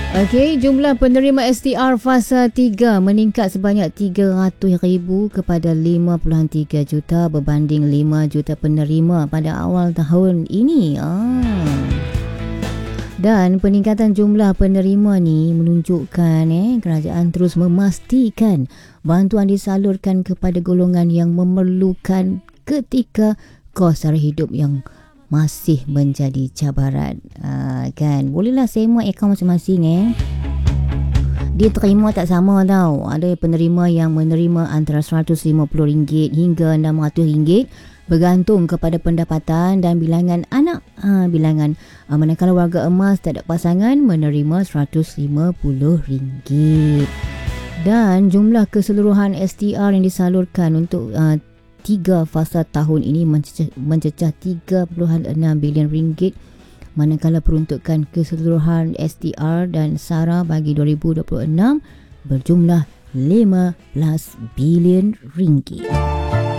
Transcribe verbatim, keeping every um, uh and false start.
Okey, jumlah penerima S T R fasa tiga meningkat sebanyak tiga ratus ribu kepada lima puluh tiga juta berbanding lima juta penerima pada awal tahun ini. Ah. Dan peningkatan jumlah penerima ni menunjukkan eh kerajaan terus memastikan bantuan disalurkan kepada golongan yang memerlukan ketika kos sara hidup yang masih menjadi cabaran. Uh, kan, bolehlah semak akaun masing-masing eh. Dia terima tak sama tau. Ada penerima yang menerima antara seratus lima puluh ringgit hingga enam ratus ringgit bergantung kepada pendapatan dan bilangan anak. Ha, bilangan uh, manakala warga emas tak ada pasangan menerima seratus lima puluh ringgit. Dan jumlah keseluruhan S T R yang disalurkan untuk uh, tiga fasa tahun ini mencecah, mencecah tiga perpuluhan enam bilion ringgit, manakala peruntukan keseluruhan S T R dan SARA bagi dua ribu dua puluh enam berjumlah lima belas bilion ringgit.